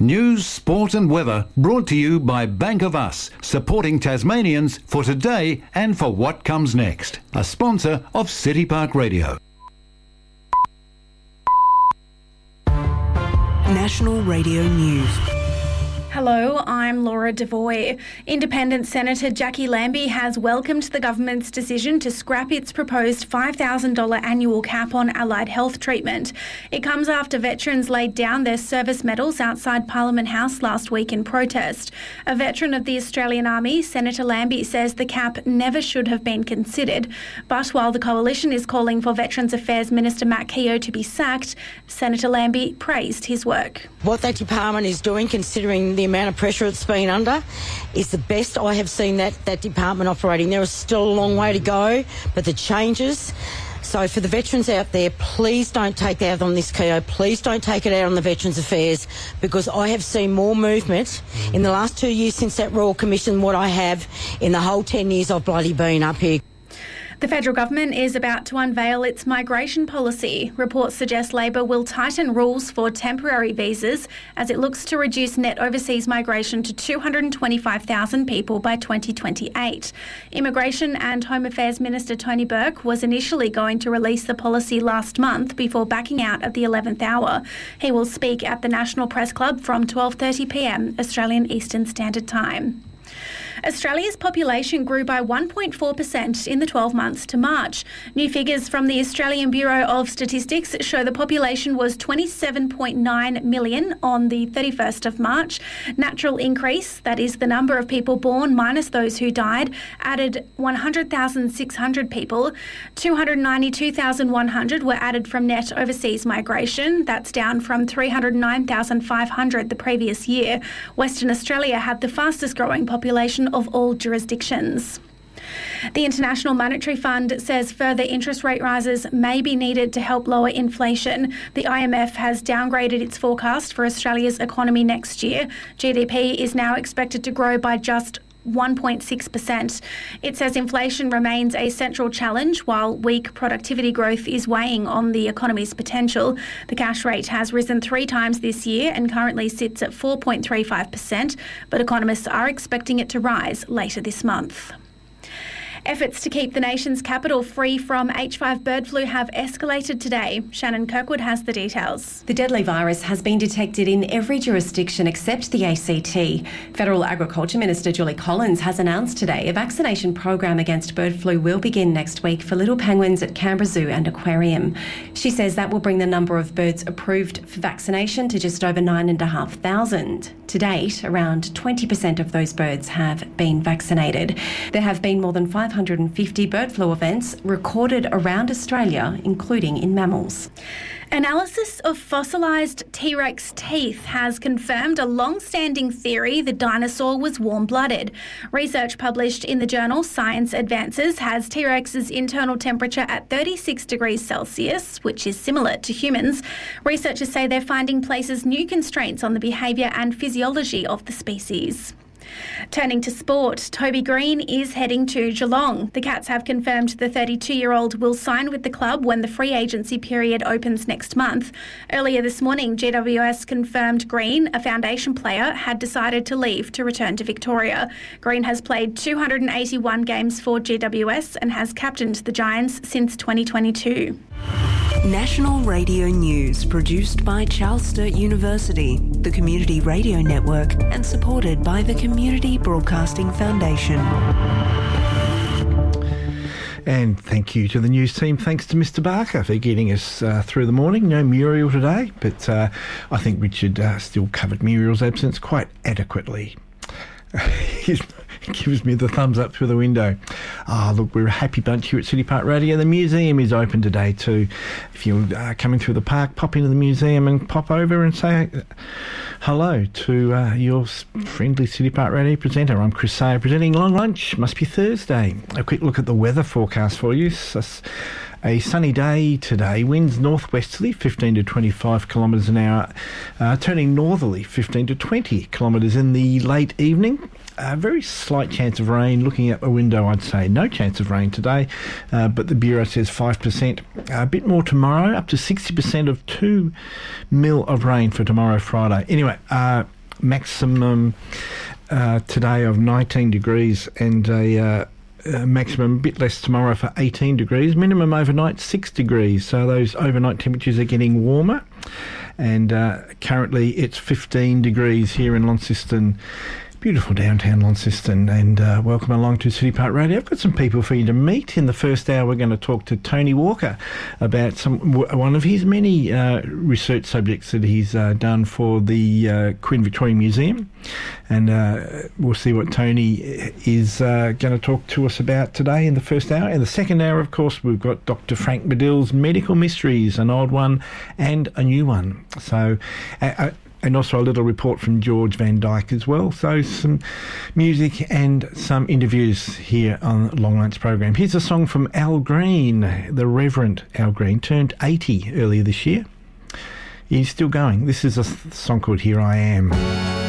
News, sport and weather brought to you by Bank of Us, supporting Tasmanians for today and for what comes next. A sponsor of City Park Radio. National Radio News. Hello, I'm Laura Devoy. Independent Senator Jackie Lambie has welcomed the government's decision to scrap its proposed $5,000 annual cap on allied health treatment. It comes after veterans laid down their service medals outside Parliament House last week in protest. A veteran of the Australian Army, Senator Lambie says the cap never should have been considered. But while the Coalition is calling for Veterans Affairs Minister Matt Keogh to be sacked, Senator Lambie praised his work. What that department is doing, considering the amount of pressure it's been under, is the best I have seen that department operating. There is still a long way to go, but the changes. So for the veterans out there, please don't take it out on this Keogh. Please don't take it out on the Veterans Affairs, because I have seen more movement in the last 2 years since that Royal Commission than what I have in the whole 10 years I've bloody been up here. The federal government is about to unveil its migration policy. Reports suggest Labor will tighten rules for temporary visas as it looks to reduce net overseas migration to 225,000 people by 2028. Immigration and Home Affairs Minister Tony Burke was initially going to release the policy last month before backing out at the 11th hour. He will speak at the National Press Club from 12:30pm Australian Eastern Standard Time. Australia's population grew by 1.4% in the 12 months to March. New figures from the Australian Bureau of Statistics show the population was 27.9 million on the 31st of March. Natural increase, that is the number of people born minus those who died, added 100,600 people. 292,100 were added from net overseas migration. That's down from 309,500 the previous year. Western Australia had the fastest growing population of all jurisdictions. The International Monetary Fund says further interest rate rises may be needed to help lower inflation. The IMF has downgraded its forecast for Australia's economy next year. GDP is now expected to grow by just 1.6%. It says inflation remains a central challenge while weak productivity growth is weighing on the economy's potential. The cash rate has risen 3 times this year and currently sits at 4.35%, but economists are expecting it to rise later this month. Efforts to keep the nation's capital free from H5 bird flu have escalated today. Shannon Kirkwood has the details. The deadly virus has been detected in every jurisdiction except the ACT. Federal Agriculture Minister Julie Collins has announced today a vaccination program against bird flu will begin next week for little penguins at Canberra Zoo and Aquarium. She says that will bring the number of birds approved for vaccination to just over 9,500. To date, around 20% of those birds have been vaccinated. There have been more than 550 bird flu events recorded around Australia, including in mammals. Analysis of fossilised T-Rex teeth has confirmed a long-standing theory the dinosaur was warm-blooded. Research published in the journal Science Advances has T-Rex's internal temperature at 36 degrees Celsius, which is similar to humans. Researchers say they're finding places new constraints on the behaviour and physiology of the species. Turning to sport, Toby Green is heading to Geelong. The Cats have confirmed the 32-year-old will sign with the club when the free agency period opens next month. Earlier this morning, GWS confirmed Green, a foundation player, had decided to leave to return to Victoria. Green has played 281 games for GWS and has captained the Giants since 2022. National Radio News, produced by Charles Sturt University, the Community Radio Network, and supported by the Community Broadcasting Foundation. And thank you to the news team. Thanks to Mr. Barker for getting us through the morning. No Muriel today, but I think Richard still covered Muriel's absence quite adequately. He gives me the thumbs up through the window. Look, we're a happy bunch here at City Park Radio. The museum is open today too. If you're coming through the park, pop into the museum and pop over and say hello to your friendly City Park Radio presenter. I'm Chris Sayer, presenting Long Lunch. Must be Thursday. A quick look at the weather forecast for you. A sunny day today, winds northwesterly 15 to 25 kilometres an hour, turning northerly 15 to 20 kilometres in the late evening. A very slight chance of rain. Looking out the window, I'd say no chance of rain today, but the Bureau says 5%. A bit more tomorrow, up to 60% of 2 mil of rain for tomorrow, Friday. Anyway, maximum today of 19 degrees and a maximum a bit less tomorrow for 18 degrees. Minimum overnight 6 degrees. So those overnight temperatures are getting warmer. And currently it's 15 degrees here in Launceston. Beautiful downtown Launceston, and welcome along to City Park Radio. I've got some people for you to meet. In the first hour, we're going to talk to Tony Walker about one of his many research subjects that he's done for the Queen Victoria Museum, and we'll see what Tony is going to talk to us about today in the first hour. In the second hour, of course, we've got Dr. Frank Bedill's Medical Mysteries, an old one and a new one. So. And also a little report from George Van Dyke as well. So some music and some interviews here on Long Lunch program. Here's a song from Al Green. The Reverend Al Green turned 80 earlier this year. He's still going. This is a song called Here I Am.